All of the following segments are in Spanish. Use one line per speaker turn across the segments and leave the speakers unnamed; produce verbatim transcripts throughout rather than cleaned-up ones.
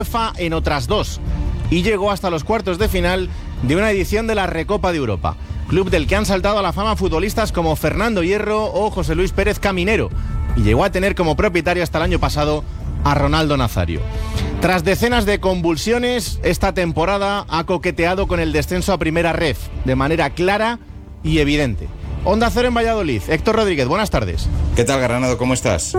UEFA en otras dos y llegó hasta los cuartos de final de una edición de la Recopa de Europa, club del que han saltado a la fama futbolistas como Fernando Hierro o José Luis Pérez Caminero, y llegó a tener como propietario hasta el año pasado a Ronaldo Nazario. Tras decenas de convulsiones, esta temporada ha coqueteado con el descenso a Primera Ref de manera clara y evidente. Onda Cero en Valladolid. Héctor Rodríguez, buenas tardes.
¿Qué tal, Granado? ¿Cómo estás?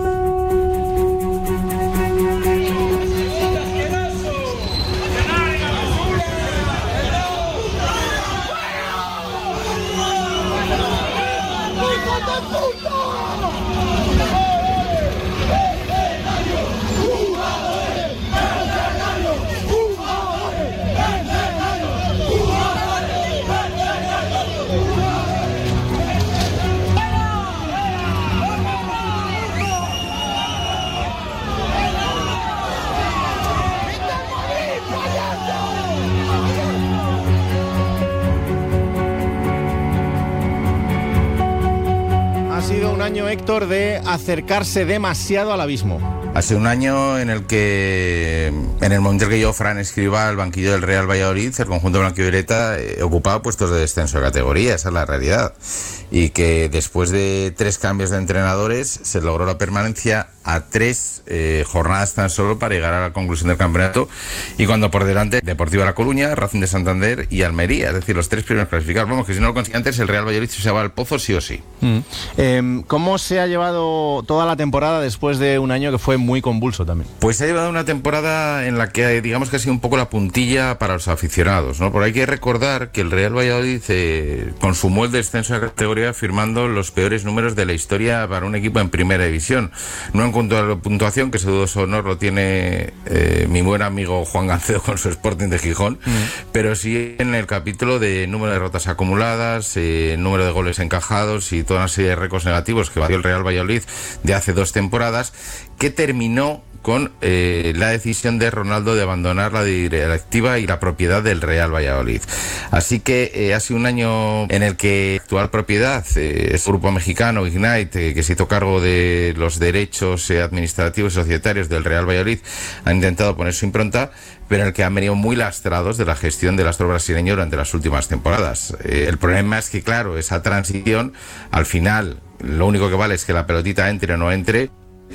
Ha sido un año, Héctor, de acercarse demasiado al abismo.
Ha sido un año en el que, en el momento en que yo, Fran, escriba el banquillo del Real Valladolid, el conjunto blanquivioleta eh, ocupaba puestos de descenso de categoría, esa es la realidad. Y que después de tres cambios de entrenadores se logró la permanencia a tres eh, jornadas tan solo para llegar a la conclusión del campeonato, y cuando por delante Deportiva La Coruña, Racing de Santander y Almería, es decir, los tres primeros clasificados. Vamos, que si no lo consigue antes, el Real Valladolid se va al pozo sí o sí.
Mm. Eh, ¿Cómo se ha llevado toda la temporada después de un año que fue muy convulso también?
Pues se ha llevado una temporada en la que digamos que ha sido un poco la puntilla para los aficionados, ¿no? Por ahí hay que recordar que el Real Valladolid eh, consumó el descenso de categoría firmando los peores números de la historia para un equipo en primera división. No en cuanto a la puntuación, que ese dudoso honor lo tiene eh, mi buen amigo Juan Gancedo con su Sporting de Gijón, mm. pero sí en el capítulo de número de derrotas acumuladas, eh, número de goles encajados y toda una serie de récords negativos que batió el Real Valladolid de hace dos temporadas, que terminó con eh, la decisión de Ronaldo de abandonar la directiva y la propiedad del Real Valladolid. Así que eh, ha sido un año en el que la actual propiedad, eh, es el grupo mexicano Ignite, eh, que se hizo cargo de los derechos eh, administrativos y societarios del Real Valladolid, ha intentado poner su impronta, pero en el que han venido muy lastrados de la gestión del astro brasileño durante las últimas temporadas. Eh, el problema es que, claro, esa transición, al final, lo único que vale es que la pelotita entre o no entre,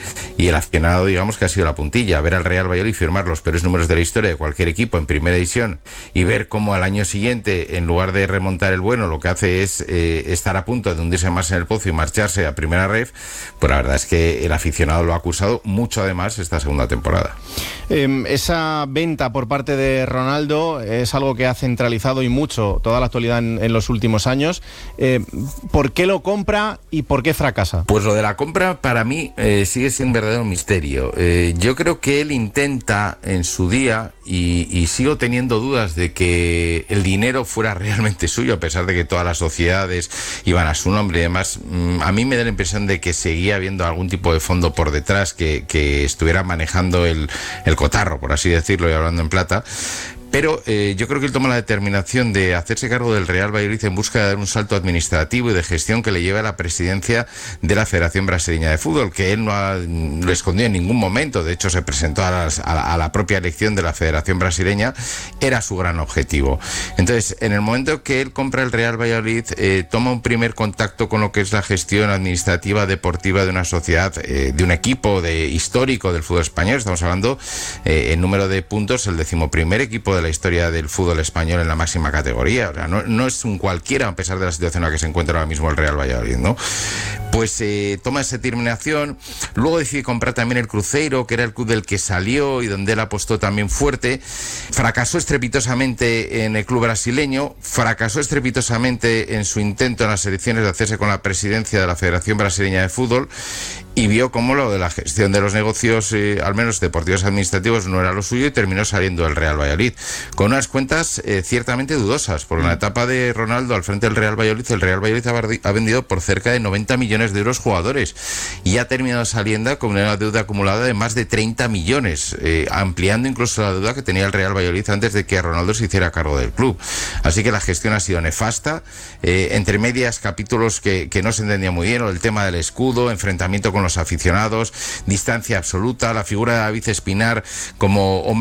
y el aficionado, digamos que ha sido la puntilla. Ver al Real Valladolid firmar los peores números de la historia de cualquier equipo en primera división y ver cómo al año siguiente, en lugar de remontar el bueno, lo que hace es eh, estar a punto de hundirse más en el pozo y marcharse a Primera Ref, pues la verdad es que el aficionado lo ha acusado mucho, además, esta segunda temporada.
Eh, esa venta por parte de Ronaldo es algo que ha centralizado y mucho toda la actualidad en, en los últimos años. Eh, ¿Por qué lo compra y por qué fracasa?
Pues lo de la compra, para mí, eh, sigue siendo un verdadero misterio. Eh, yo creo que él intenta en su día, y, y sigo teniendo dudas de que el dinero fuera realmente suyo, a pesar de que todas las sociedades iban a su nombre y demás. Mm, a mí me da la impresión de que seguía habiendo algún tipo de fondo por detrás que, que estuviera manejando el, el cotarro, por así decirlo, y hablando en plata. Pero eh, yo creo que él toma la determinación de hacerse cargo del Real Valladolid en busca de dar un salto administrativo y de gestión que le lleve a la presidencia de la Federación Brasileña de Fútbol, que él no ha, lo escondió en ningún momento. De hecho, se presentó a, las, a, la, a la propia elección de la Federación Brasileña, era su gran objetivo. Entonces, en el momento que él compra el Real Valladolid, eh, toma un primer contacto con lo que es la gestión administrativa deportiva de una sociedad, eh, de un equipo de, histórico del fútbol español. Estamos hablando eh, en número de puntos, el decimoprimer equipo de la historia del fútbol español en la máxima categoría. O sea, no, no es un cualquiera, a pesar de la situación en la que se encuentra ahora mismo el Real Valladolid, ¿no? Pues eh, toma esa determinación, luego decide comprar también el Cruzeiro, que era el club del que salió y donde él apostó también fuerte. Fracasó estrepitosamente en el club brasileño, fracasó estrepitosamente en su intento en las elecciones de hacerse con la presidencia de la Federación Brasileña de Fútbol, y vio cómo lo de la gestión de los negocios, eh, al menos deportivos administrativos, no era lo suyo, y terminó saliendo del Real Valladolid con unas cuentas eh, ciertamente dudosas. Por la etapa de Ronaldo al frente del Real Valladolid, el Real Valladolid ha, ha vendido por cerca de noventa millones de euros jugadores y ha terminado saliendo con una deuda acumulada de más de treinta millones, eh, ampliando incluso la deuda que tenía el Real Valladolid antes de que Ronaldo se hiciera cargo del club. Así que la gestión ha sido nefasta, eh, entre medias capítulos que, que no se entendían muy bien, o el tema del escudo, enfrentamiento con los aficionados, distancia absoluta, la figura de David Espinar como hombre